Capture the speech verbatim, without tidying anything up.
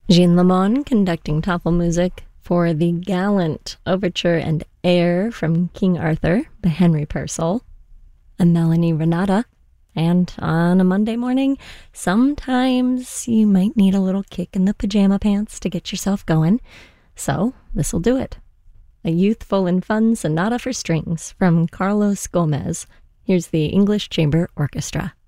Jean Lemon conducting Tafelmusik for the Gallant Overture and Air from King Arthur by Henry Purcell. I'm Melanie Renata, and on a Monday morning, sometimes you might need a little kick in the pajama pants to get yourself going, so this'll do it. A youthful and fun sonata for strings from Carlos Gomez. Here's the English Chamber Orchestra.